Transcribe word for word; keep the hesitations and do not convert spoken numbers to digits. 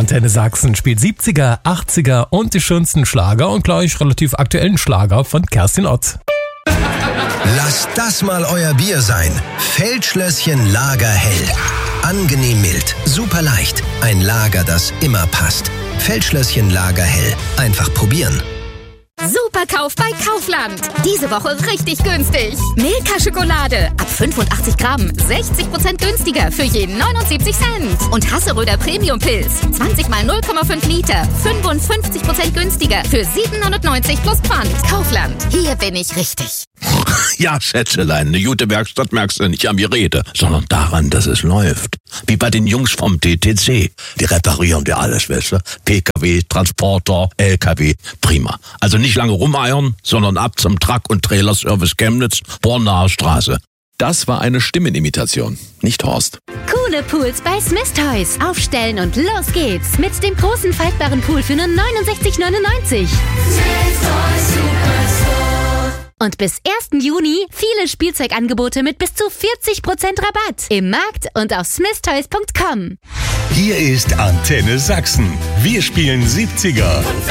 Antenne Sachsen spielt siebziger, achtziger und die schönsten Schlager und gleich relativ aktuellen Schlager von Kerstin Ott. Lasst das mal euer Bier sein. Feldschlösschen Lagerhell. Angenehm mild, super leicht. Ein Lager, das immer passt. Feldschlösschen Lagerhell. Einfach probieren. Superkauf bei Kaufland. Diese Woche richtig günstig. Milka-Schokolade ab fünfundachtzig Gramm, sechzig Prozent günstiger für jeden neunundsiebzig Cent. Und Hasseröder Premium-Pilz, zwanzig mal null Komma fünf Liter, fünfundfünfzig Prozent günstiger für siebenhundertneunzig plus Pfand. Kaufland, hier bin ich richtig. Ja, Schätzelein, eine gute Werkstatt merkst du nicht an mir Rede, sondern daran, dass es läuft. Wie bei den Jungs vom T T C. Die reparieren dir alles, weißt du? P K W, Transporter, L K W, prima. Also nicht lange rumeiern, sondern ab zum Truck- und Trailerservice Chemnitz, Bornaer Straße. Das war eine Stimmenimitation, nicht Horst. Coole Pools bei Smith Toys. Aufstellen und los geht's. Mit dem großen faltbaren Pool für nur neunundsechzig neunundneunzig. Und bis ersten Juni viele Spielzeugangebote mit bis zu vierzig Prozent Rabatt. Im Markt und auf smith toys punkt com. Hier ist Antenne Sachsen. Wir spielen siebziger.